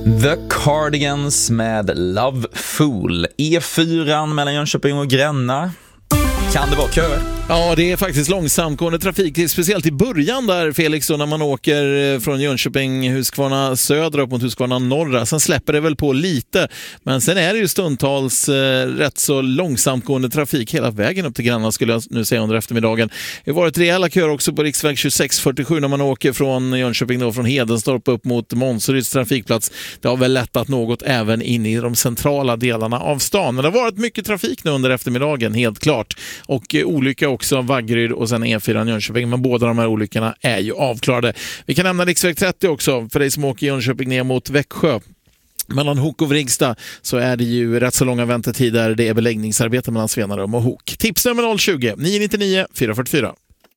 The Cardigans med Love Fool. E4 mellan Jönköping och Gränna. Kan det vara kö? Ja, det är faktiskt långsamgående trafik, speciellt i början där, Felix, då, när man åker från Jönköping, Huskvarna södra upp mot Huskvarna norra. Sen släpper det väl på lite, men sen är det ju stundtals rätt så långsamgående trafik hela vägen upp till Gränna, skulle jag nu säga, under eftermiddagen. Det har varit rejäla köer också på riksväg 2647 när man åker från Jönköping då, från Hedenstorp upp mot Månseryds trafikplats. Det har väl lättat något även in i de centrala delarna av stan. Men det har varit mycket trafik nu under eftermiddagen, helt klart. Och olycka också, Vaggeryd och sen E4 Jönköping, men båda de här olyckorna är ju avklarade. Vi kan nämna riksväg 30 också för dig som åker Jönköping ner mot Växjö. Mellan Hok och Vrigstad så är det ju rätt så långa väntetider. Det är beläggningsarbete mellan Svenarum och Hok. Tips nummer 020 999 444.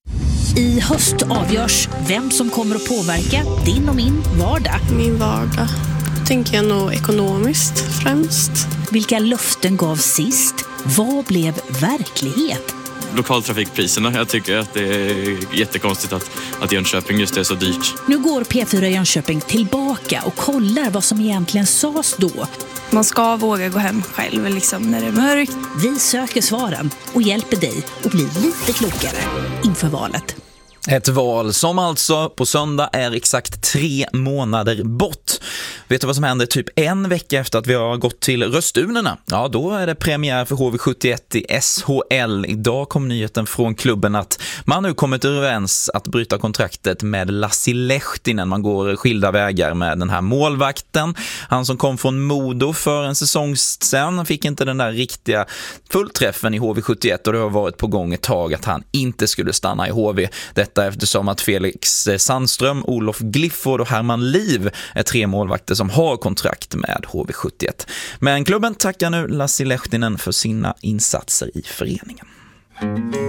I höst avgörs vem som kommer att påverka din och min vardag. Min vardag tänker jag nog ekonomiskt främst. Vilka löften gavs sist? Vad blev verklighet? Lokaltrafikpriserna. Jag tycker att det är jättekonstigt att Jönköping just är så dyrt. Nu går P4 Jönköping tillbaka och kollar vad som egentligen sades då. Man ska våga gå hem själv liksom, när det är mörkt. Vi söker svaren och hjälper dig att bli lite klokare inför valet. Ett val som alltså på söndag är exakt 3 månader bort. Vet du vad som händer typ en vecka efter att vi har gått till rösturnorna? Ja, då är det premiär för HV71 i SHL. Idag kom nyheten från klubben att man nu kommit överens att bryta kontraktet med Lassi Lehtinen. Man går skilda vägar med den här målvakten. Han som kom från Modo för en säsong sedan fick inte den där riktiga fullträffen i HV71 och det har varit på gång ett tag att han inte skulle stanna i HV. Detta eftersom att Felix Sandström, Olof Glifford och Herman Liv är 3 målvakter som har kontrakt med HV71. Men klubben tackar nu Lassi Lehtinen för sina insatser i föreningen.